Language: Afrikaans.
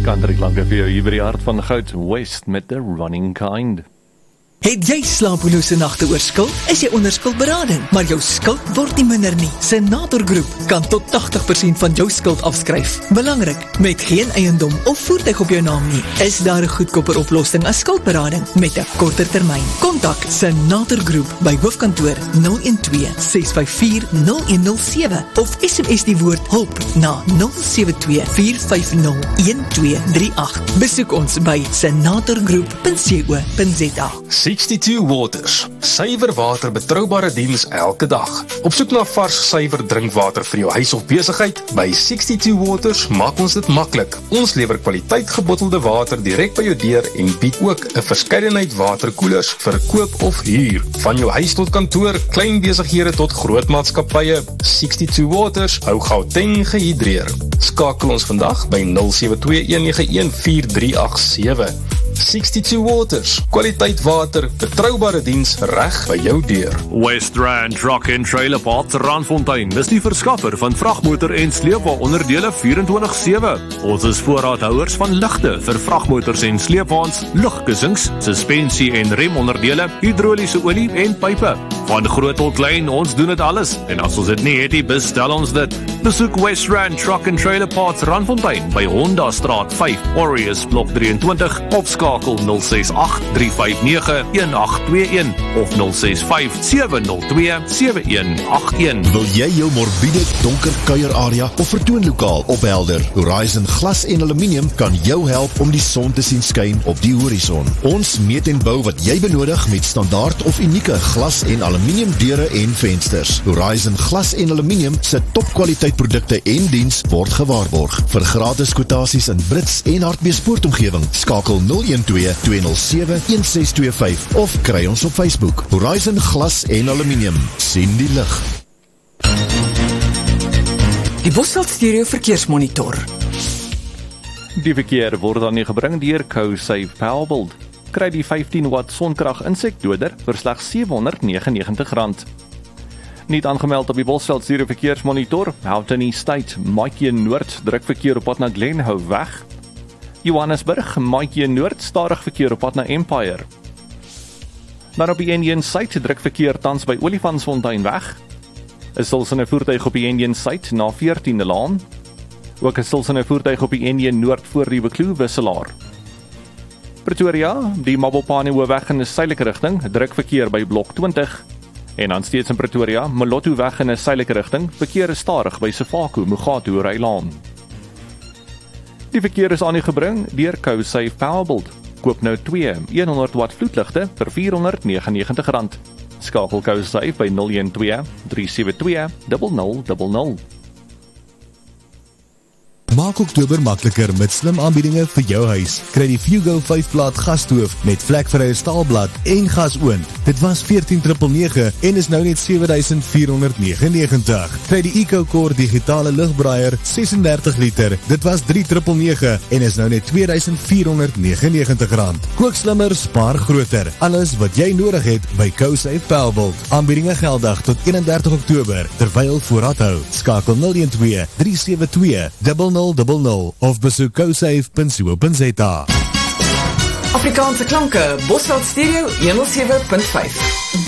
Countryklanke vir jou hier by die hart van Goud West met The Running Kind. Het jy slapelose nagte oor skuld? Is jy onder skuldberading? Maar jou skuld word nie minder nie. Senator Groep kan tot 80% van jou skuld afskryf. Belangrik, met geen eiendom of voertuig op jou naam nie, is daar 'n goedkoper oplossing as skuldberading met 'n korter termyn. Kontak Senator Groep by hoofkantoor 012-654-0107 of SMS die woord hulp na 072-450-1238. Besoek ons by senatorgroep.co.za. 62 Waters, suiwer water betroubare diens elke dag. Op soek na vars suiwer drinkwater vir jou huis of besigheid? By 62 Waters maak ons dit maklik. Ons lewer kwaliteit gebottelde water direk by jou deur en bied ook 'n verskeidenheid waterkoelers vir koop of huur. Van jou huis tot kantoor, klein besighede tot groot maatskappye, 62 Waters hou Gauteng gehidreer. Skakel ons vandag by 072-191-4387. 62 Waters, kwaliteit water, betroubare diens reg by jou deur. West Rand Truck and Trailer Park Randfontein is die verskaffer van vragmotor en sleepwa onderdele 24/7. Ons is voorraadhouers van ligte vir vragmotors en sleepwaens, lugkussings, suspensie en remonderdele, hidroliese olie en pype. Van groot tot klein, ons doen dit alles. En as ons dit nie het nie, bestel ons dit. Besoek West Rand Truck and Trailer Park Randfontein by Honda Straat 5, Aureus Blok 23 of skakel 068-359-1821 of 065-702-7181. Wil jy jou morbiede donker kuierarea of vertoonlokaal ophelder? Horizon Glas en Aluminium kan jou help om die son te sien skyn op die horison. Ons meet en bou wat jy benodig met standaard of unieke glas en aluminium deure en vensters. Horizon Glas en Aluminium se topkwaliteit produkte en diens word gewaarborg. Vir gratis kwotasies in Brits en Hartbeespoortomgewing, skakel 012-207-1625 of kry ons op Facebook. Horizon Glas en Aluminium. Sien die lig. Die Bosveld Stereo Verkeersmonitor. Die verkeer word dan nie gebring deur CoSafe Powerbuild. Kry die 15 watt sonkrag insekdoder vir slegs R799. Niet aangemeld op die Bosveld Stereo Verkeersmonitor. Houghton Estate, Maatjie Noord, druk verkeer op pad na Glenhove weg. Johannesburg, Maatjie Noord, stadig verkeer op pad na Empire. Dan op die Indian Site, druk verkeer tans by Olifantsfontein weg. Is stilsende voertuig op die Indian Site na 14de Laan. Ook is stilsende voertuig op die Indian Noord voor die Bekloo wisselaar. Pretoria, die Mabopane Hoofweg in 'n suidelike rigting, druk verkeer by blok 20. En dan steeds in Pretoria, Molotto weg in 'n suidelike rigting, verkeer is stadig by Sefako Mugatu Rylaan. Die verkeer is aan u gebring deur CoSafe Powerbuild. Koop nou 2 100 watt vloedligte vir R499. Skakel CoSafe by 012-372-0000. Maak Oktober makliker met slim aanbiedinge vir jou huis. Kry die Fugo 5-plaat gasstoof met vlekvrye staalblad en gasoond. Dit was 14,999 en is nou net 7,499. Kry die EcoCore digitale lugbraaier 36 liter. Dit was 3,999 en is nou net R2,499. Kook slimmer, spaar groter. Alles wat jy nodig het by CoSafe Powerbuild. Aanbiedinge geldig tot 31 Oktober terwyl voorraad hou. Skakel 012-372-0000 of besoek cosafe.co.za. Afrikaanse klanke, Bosveld Stereo 107.5.